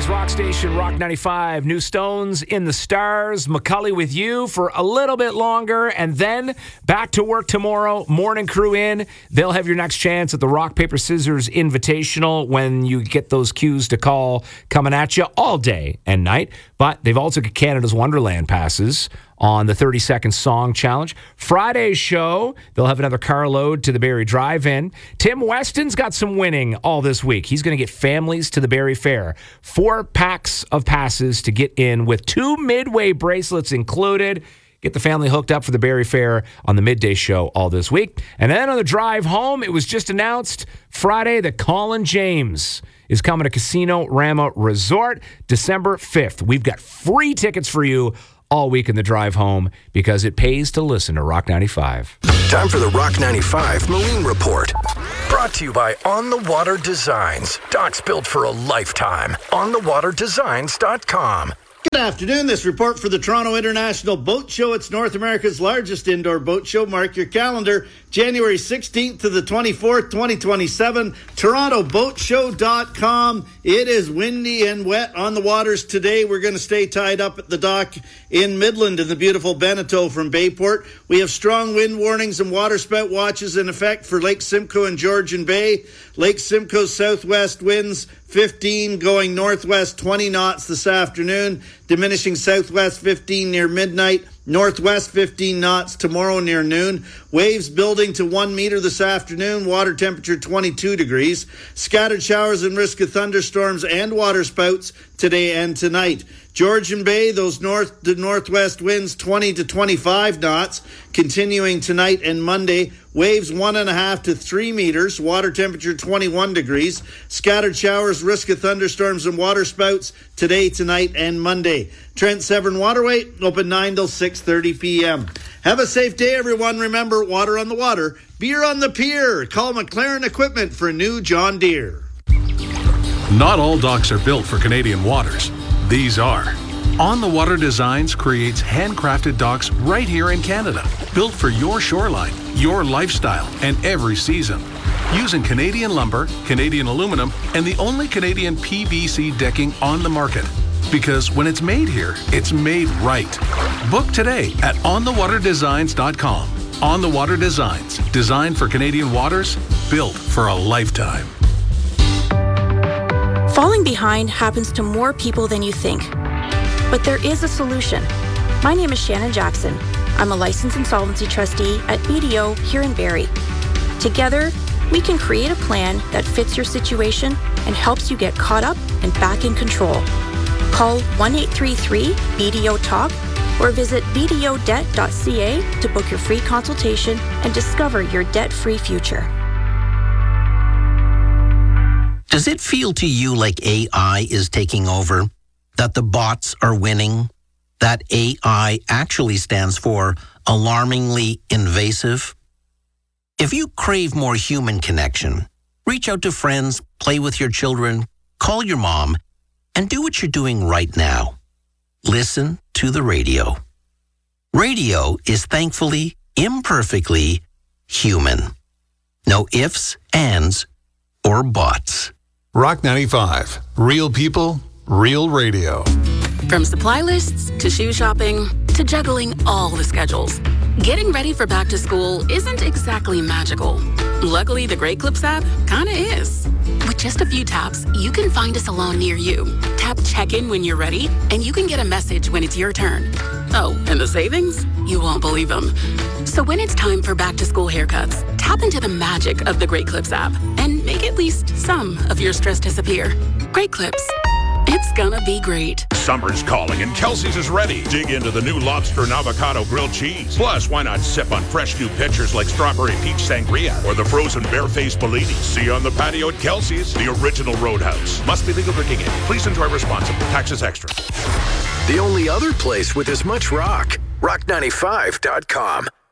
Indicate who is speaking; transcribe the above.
Speaker 1: Calgary's rock station, Rock 95. New Stones in the Stars. McCully with you for a little bit longer, and then back to work tomorrow. Morning crew in. They'll have your next chance at the Rock, Paper, Scissors Invitational when you get those cues to call coming at you all day and night. But they've also got Canada's Wonderland passes on the 30-second song challenge. Friday's show, they'll have another carload to the Barrie Drive-In. Tim Weston's got some winning all this week. He's going to get families to the Barrie Fair. 4 packs of passes to get in with 2 Midway bracelets included. Get the family hooked up for the Barrie Fair on the midday show all this week. And then on the drive home, it was just announced Friday that Colin James is coming to Casino Rama Resort December 5th. We've got free tickets for you all week in the drive home because it pays to listen to Rock 95.
Speaker 2: Time for the Rock 95 Marine Report. Brought to you by On the Water Designs. Docks built for a lifetime. OnTheWaterDesigns.com.
Speaker 3: Good afternoon. This report for the Toronto International Boat Show. It's North America's largest indoor boat show. Mark your calendar. January 16th to the 24th, 2027. TorontoBoatShow.com. It is windy and wet on the waters today. We're going to stay tied up at the dock in Midland in the beautiful Beneteau from Bayport. We have strong wind warnings and waterspout watches in effect for Lake Simcoe and Georgian Bay. Lake Simcoe's southwest winds 15 going northwest 20 knots this afternoon, diminishing southwest 15 near midnight, northwest 15 knots tomorrow near noon. Waves building to 1 meter this afternoon, water temperature 22 degrees. Scattered showers and risk of thunderstorms and waterspouts today and tonight. Georgian Bay, those north to northwest winds 20 to 25 knots, continuing tonight and Monday. Waves 1.5 to 3 meters, water temperature 21 degrees. Scattered showers, risk of thunderstorms and waterspouts today, tonight, and Monday. Trent Severn Waterway, open 9 till 6:30 p.m. Have a safe day, everyone. Remember, water on the water, beer on the pier. Call McLaren Equipment for a new John Deere.
Speaker 4: Not all docks are built for Canadian waters. These are. On the Water Designs creates handcrafted docks right here in Canada, built for your shoreline, your lifestyle, and every season. Using Canadian lumber, Canadian aluminum, and the only Canadian PVC decking on the market. Because when it's made here, it's made right. Book today at onthewaterdesigns.com. On the Water Designs, designed for Canadian waters, built for a lifetime.
Speaker 5: Falling behind happens to more people than you think. But there is a solution. My name is Shannon Jackson. I'm a licensed insolvency trustee at BDO here in Barrie. Together, we can create a plan that fits your situation and helps you get caught up and back in control. Call 1-833-BDO-TALK or visit bdodebt.ca to book your free consultation and discover your debt-free future.
Speaker 6: Does it feel to you like AI is taking over? That the bots are winning? That AI actually stands for alarmingly invasive? If you crave more human connection, reach out to friends, play with your children, call your mom, and do what you're doing right now. Listen to the radio. Radio is thankfully, imperfectly human. No ifs, ands, or buts.
Speaker 4: Rock 95. Real people, real radio.
Speaker 7: From supply lists to shoe shopping to juggling all the schedules, getting ready for back to school isn't exactly magical. Luckily, the Great Clips app kinda is. With just a few taps, you can find a salon near you. Tap check-in when you're ready, and you can get a message when it's your turn. Oh, and the savings? You won't believe them. So when it's time for back-to-school haircuts, tap into the magic of the Great Clips app and make at least some of your stress disappear. Great Clips. It's gonna be great.
Speaker 8: Summer's calling and Kelsey's is ready. Dig into the new lobster and avocado grilled cheese. Plus, why not sip on fresh new pitchers like strawberry peach sangria or the frozen barefaced Bellini? See you on the patio at Kelsey's, the original Roadhouse. Must be legal drinking age. Please enjoy responsibly. Taxes extra.
Speaker 2: The only other place with as much rock. Rock95.com.